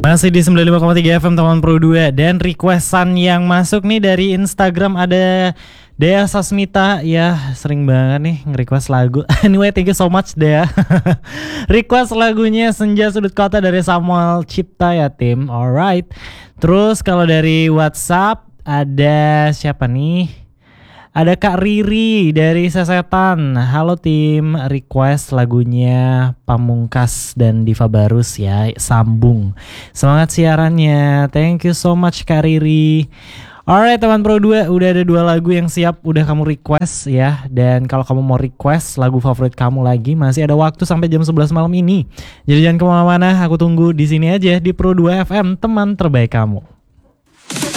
Masih di 95,3 FM teman Pro 2. Dan requestan yang masuk nih dari Instagram ada Dea Sasmita. Ya sering banget nih nge-request lagu. Anyway, thank you so much Dea. Request lagunya Senja Sudut Kota dari Samuel Cipta ya tim. Alright. Terus kalau dari WhatsApp ada siapa nih? Ada Kak Riri dari Sesetan. Halo tim, request lagunya Pamungkas dan Diva Barus ya, Sambung. Semangat siarannya. Thank you so much Kak Riri. Alright teman Pro 2, udah ada 2 lagu yang siap udah kamu request ya. Dan kalau kamu mau request lagu favorit kamu lagi, masih ada waktu sampai jam 11 malam ini. Jadi jangan kemana-mana, aku tunggu di sini aja di Pro 2 FM, teman terbaik kamu.